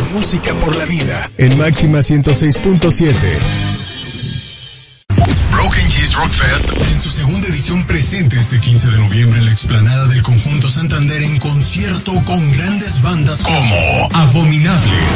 música por la vida. En Máxima 106.7. Broken Cheese Rock Fest en su segunda edición presente este 15 de noviembre en la explanada del Conjunto Santander en concierto con grandes bandas como Abominables,